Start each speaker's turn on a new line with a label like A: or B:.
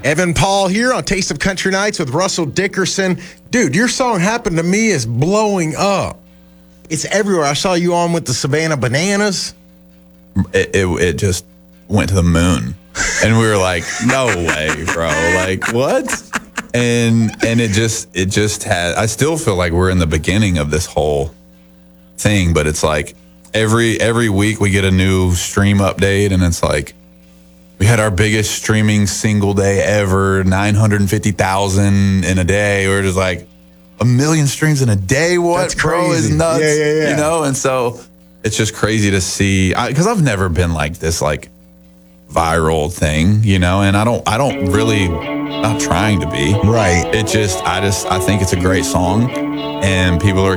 A: Evan Paul here on Taste of Country Nights with Russell Dickerson. Dude, your song Happened to Me is blowing up. It's everywhere. I saw you on with the Savannah Bananas.
B: It just went to the moon. And we were like, no way, bro. Like, what? And it just had, I still feel like we're in the beginning of this whole thing, but it's like every week we get a new stream update, and it's like, we had our biggest streaming single day ever, 950,000 in a day. We're just like, 1 million streams in a day? What?
A: That's
B: bro,
A: crazy.
B: is nuts.
A: Yeah.
B: You know, and so it's just crazy to see, because I've never been like this, like, viral thing, you know, and I don't really, not trying to be.
A: Right.
B: I think it's a great song, and people are